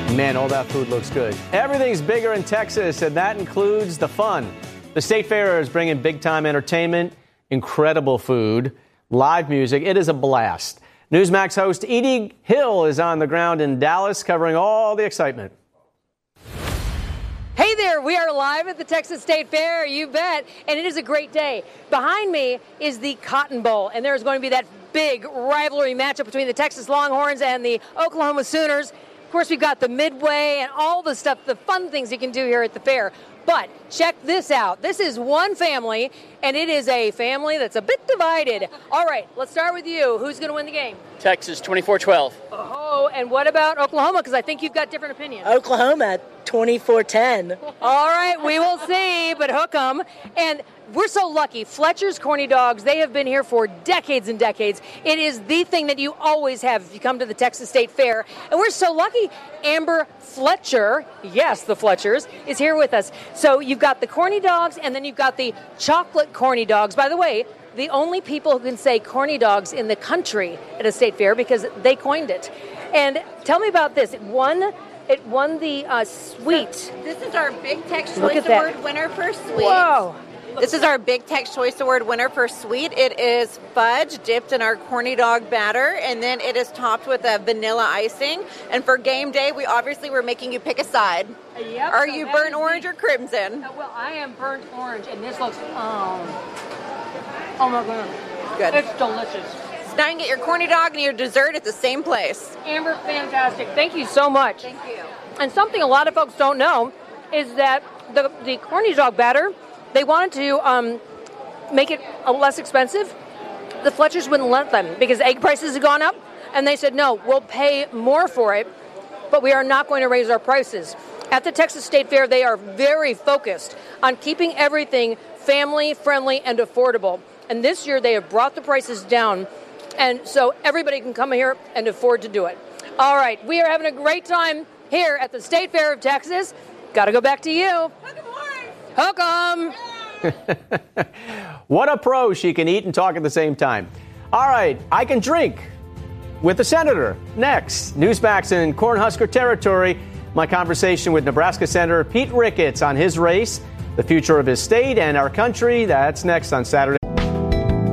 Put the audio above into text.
Man, all that food looks good. Everything's bigger in Texas, and that includes the fun. The State Fair is bringing big-time entertainment, incredible food, live music. It is a blast. Newsmax host Edie Hill is on the ground in Dallas covering all the excitement. Hey there, we are live at the Texas State Fair, you bet, and it is a great day. Behind me is the Cotton Bowl, and there's going to be that big rivalry matchup between the Texas Longhorns and the Oklahoma Sooners. Of course, we've got the Midway and all the stuff, the fun things you can do here at the fair. But check this out. This is one family, and it is a family that's a bit divided. All right, let's start with you. Who's going to win the game? Texas, 24-12. Oh, and what about Oklahoma? Because I think you've got different opinions. Oklahoma, 24-10. All right, we will see, but hook 'em. And we're so lucky. Fletcher's Corny Dogs, they have been here for decades and decades. It is the thing that you always have if you come to the Texas State Fair. And we're so lucky. Amber Fletcher, yes, the Fletchers, is here with us. So you've got the Corny Dogs, and then you've got the Chocolate Corny Dogs. By the way, the only people who can say Corny Dogs in the country at a state fair because they coined it. And tell me about this. It won the sweet. So this is our Big Tex Look Choice at that. Award winner for sweet. Whoa. This is our Big Tex Choice Award winner for sweet. It is fudge dipped in our corny dog batter, and then it is topped with a vanilla icing. And for game day, we're making you pick a side. Yep, Are so you that burnt is orange or crimson? Well, I am burnt orange, and this looks, oh my goodness. Good. It's delicious. So now you can get your corny dog and your dessert at the same place. Amber, fantastic. Thank you so much. Thank you. And something a lot of folks don't know is that the corny dog batter, they wanted to make it less expensive. The Fletchers wouldn't let them because egg prices have gone up, and they said, no, we'll pay more for it, but we are not going to raise our prices. At the Texas State Fair, they are very focused on keeping everything family-friendly and affordable. And this year, they have brought the prices down, and so everybody can come here and afford to do it. All right, we are having a great time here at the State Fair of Texas. Got to go back to you. Hook 'em. What a pro. She can eat and talk at the same time. All right, I can drink with the senator. Next, Newsmax in Cornhusker territory. My conversation with Nebraska Senator Pete Ricketts on his race, the future of his state and our country. That's next on Saturday.